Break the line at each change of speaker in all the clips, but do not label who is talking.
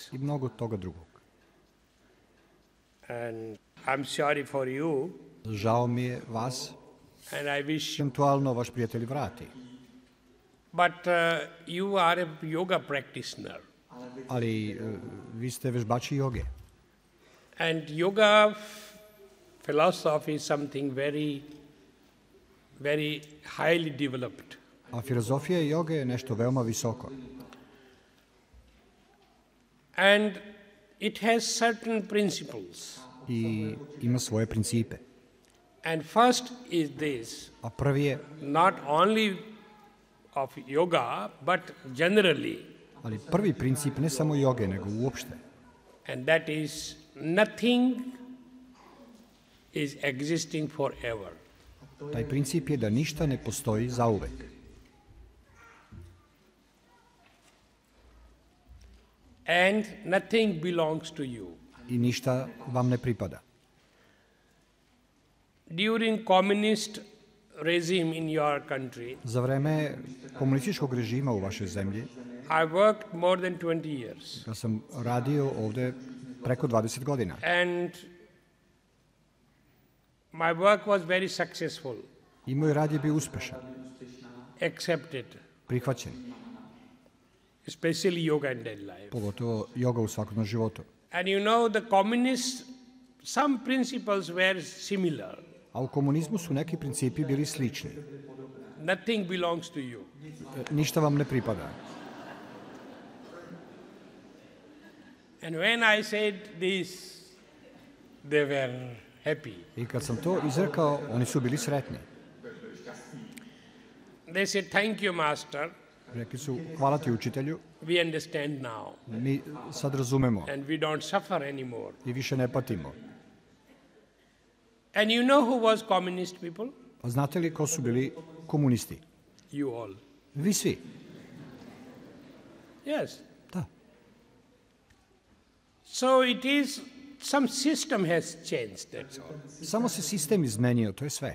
i mnogo toga drugog.
And I'm sorry for you,
Žao mi je vas,
and I wish,
eventualno vaš prijatelj vrati,
but you are a yoga practitioner.
ali vi ste vežbači joge.
And yoga philosophy is something very, very highly developed.
A filozofija joge je nešto veoma visoko.
And it has certain principles.
I ima svoje principe.
And first is this,
A prvi je,
not only of yoga, but generally,
ali prvi princip ne samo joge, nego uopšte.
and that is nothing is existing forever.
Taj princip je da ništa ne postoji zauvek.
And nothing belongs to you.
I ništa vam ne pripada.
During communist regime in your country,
Za vreme komunističkog režima u vašoj zemlji,
I worked more than 20 years.
ja sam radio ovde preko 20 godina.
And my work was very successful,
I moj rad je bio uspešan,
accepted,
prihvaćen,
especially yoga in daily life.
pogotovo joga u svakodnevnom životu.
And you know, the communists, some principles were similar.
A u komunizmu su neki principi bili slični.
Nothing belongs to you.
Ništa vam ne pripada.
And when I said this, they were happy.
I kad sam to izrekao, oni su bili sretni.
They said, thank you, master.
Rekli su, hvala ti učitelju,
We understand now.
mi sad razumemo
And we don't suffer anymore.
i više ne patimo.
And you know who was communist people?
A znate li ko su bili komunisti?
You all.
Vi svi.
Yes.
Da.
So it is, some system has changed, that's all.
Samo se sistem izmenio, to je sve.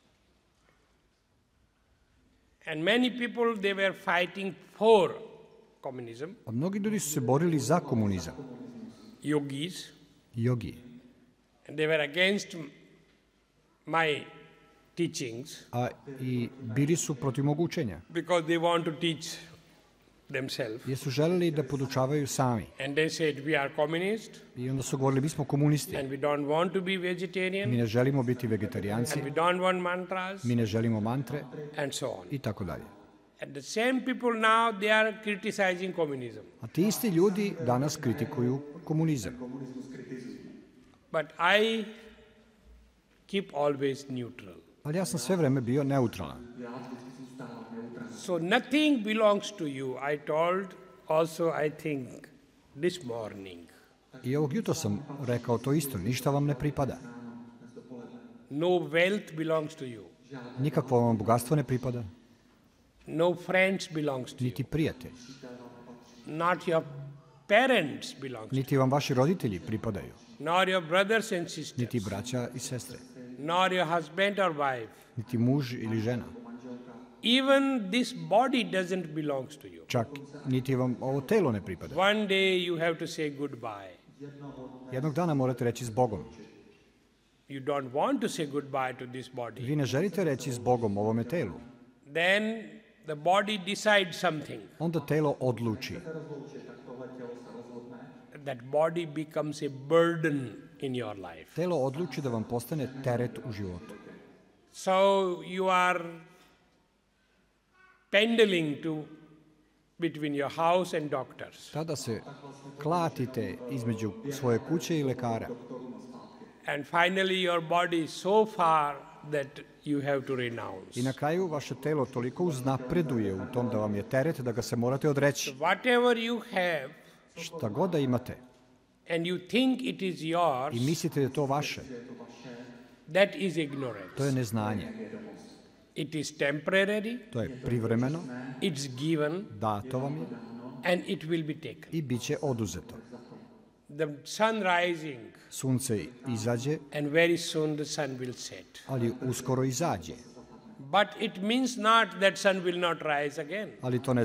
And many people, they were fighting for communism,
A mnogi ljudi su se borili za komunizam,
yogis,
jogi.
and they were against my teachings
A i bili su protiv mog učenja,
because they want to teach themselves.
jer su želeli da podučavaju sami.
And they said, we are communist
I onda su govorili, mi smo komunisti,
and we don't want to be
mi
vegetarian
ne želimo biti vegetarijanci,
and we don't want mantras
mi ne želimo mantre
and so on.
i tako dalje.
And the same people now, they are criticizing communism.
A ti isti ljudi danas kritikuju komunizam.
But I keep always neutral.
Ali ja sam sve vreme bio neutralan.
So nothing belongs to you. I told also, I think, this morning.
I ovog jutra sam rekao to isto, ništa vam ne pripada.
No wealth belongs to you.
Nikakvo vam bogatstvo ne pripada,
No friends belongs to you.
niti prijatelj,
Not your parents belongs to you.
niti vam vaši roditelji pripadaju,
Nor your brothers and sisters.
niti braća i sestre,
Nor your husband or wife.
niti muž ili žena.
Even this body doesn't belong to you.
Čak niti vam ovo telo ne pripada.
One day you have to say goodbye.
Jednog dana morate reći s Bogom.
You don't want to say goodbye to this body.
Vi ne želite reći s Bogom ovome telu.
Then the body decides something.
Onda telo odluči.
That body becomes a burden in your life.
Telo odluči da vam postane teret u životu.
So you are pendling between your house and doctors.
Tada se klatite između svoje kuće i lekara.
And finally your body is so far that you have to renounce.
I na kraju vaše telo toliko uznapreduje u tom da vam je teret da ga se morate odreći.
Whatever you have
Šta god da imate
and you think it is yours,
i mislite da je to vaše,
that is ignorance.
to je neznanje.
It is temporary,
To je privremeno,
it's given,
dato vam je
and it will be taken.
i bit će oduzeto.
The sun rising,
Sunce izađe,
and very soon the sun will set.
ali uskoro izađe.
But it means not that sun will not rise again.
Ali to ne